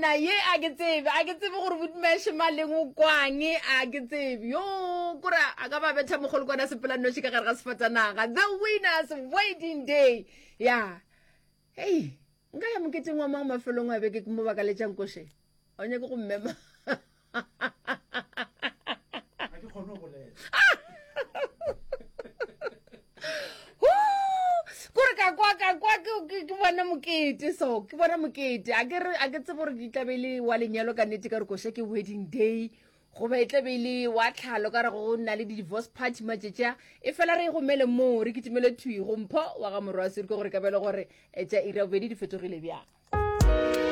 na ye a ke tsebe gore botmeshe maleng o kwange a ke tsebe yo kora a ka ba betha mogolo kwana sepelanoši ka gare ga sefatanaga the winners wedding day ya hey nka ya moketeng wa mang mafelong a beke ke mo baka le tšang koše o nyake go mmema kore ka kwa ke bona mokete so ke bona mokete a ke tsebe gore ke tlabele wa lenyalo ka nnete ka re koše ke wedding day go ba e tlabele wa tlhalo ka re go nna le divorce party matšetša e fela re go mele mo re kitimele thui go mpho wa ga morwa se re ke gore ka bele gore tša ira bobedi di fetogile bjang